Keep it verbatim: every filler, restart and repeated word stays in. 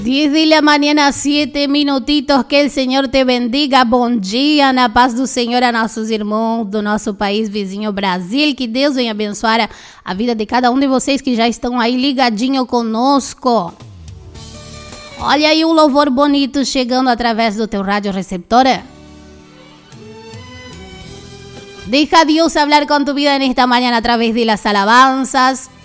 diez de la mañana, siete minutitos. Que el Senhor te bendiga. Bom dia, na paz do Senhor a nossos irmãos do nosso país vizinho Brasil. Que Deus venha abençoar a vida de cada um de vocês que já estão aí ligadinho conosco. Olha aí um louvor bonito chegando através do teu rádio receptora. Deja a Dios hablar con tu vida en esta mañana a través de las alabanzas.